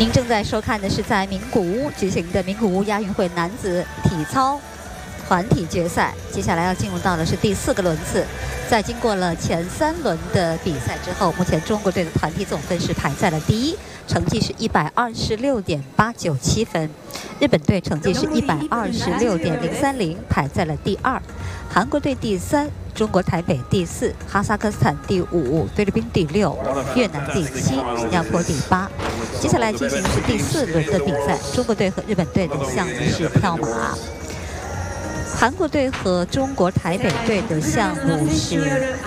您正在收看的是在名古屋举行的名古屋亚运会男子体操团体决赛，接下来要进入到的是第4个轮次。在经过了前3轮的比赛之后，目前中国队的团体总分是排在了第1，成绩是126.897分；日本队成绩是126.030，排在了第2；韩国队第3。 中国台北第4，哈萨克斯坦第5，菲律宾第6，越南第7，新加坡第8。接下来进行的是第4轮的比赛，中国队和日本队的项目是跳马，韩国队和中国台北队的项目是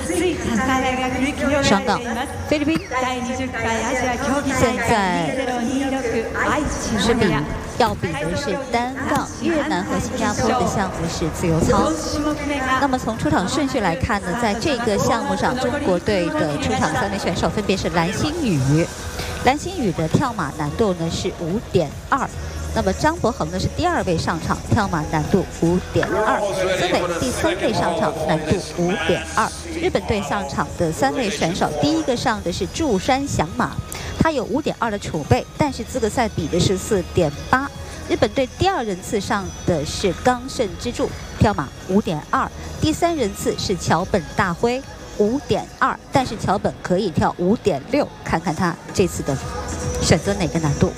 双杠，菲律宾现在是要比的是单杠，越南和新加坡的项目是自由操。那么从出场顺序来看呢，在这个项目上，中国队的出场3位选手分别是蓝星宇，蓝星宇的跳马难度呢是5.2。 那么张博恒呢是第2位上场，跳马难度5.2；孙磊第3位上场，难度5.2。日本队上场的3位选手，第1个上的是祝山翔马，他有5.2的储备，但是资格赛比的是4.8。日本队第2人次上的是冈胜之助，跳马5.2；第3人次是桥本大辉5.2，但是桥本可以跳5.6，看看他这次的选择哪个难度。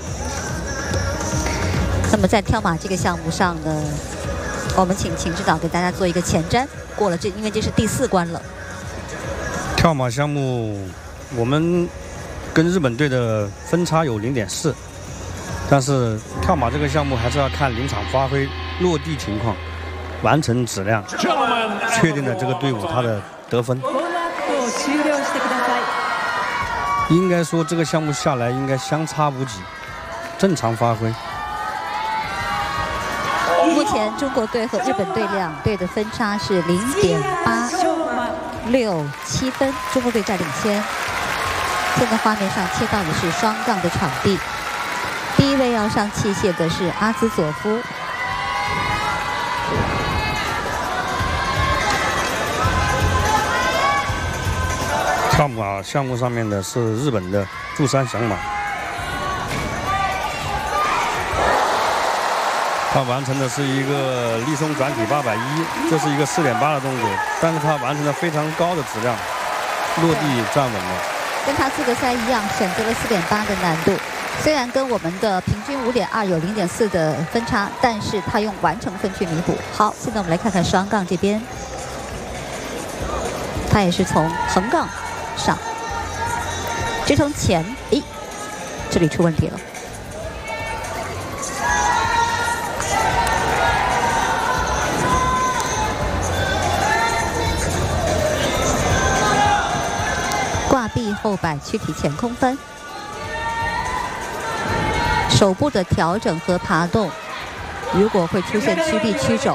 那么在跳马这个项目上呢，我们请指导给大家做一个前瞻。过了因为这是第4关了。 跳马项目，我们跟日本队的分差有0.4，但是跳马这个项目还是要看临场发挥、落地情况、完成质量，确定了这个队伍他的得分。应该说这个项目下来应该相差无几，正常发挥。 目前中国队和日本队2队的分差是0.867分，中国队在领先。现在画面上切到的是双杠的场地，第1位要上器械的是阿兹佐夫。 跳马项目上面的是日本的祝山翔马。 他完成的是一个立松转体810，这是一个4.8的动作，但是他完成了非常高的质量，落地站稳了。 跟他资格赛一样，选择了4.8的难度。虽然跟我们的平均5.2有0.4的分差，但是他用完成分去弥补。好，现在我们来看看双杠这边，他也是从横杠上支撑前，诶，这里出问题了。 挂臂后摆躯体前空翻，手部的调整和爬动，如果会出现屈臂屈肘。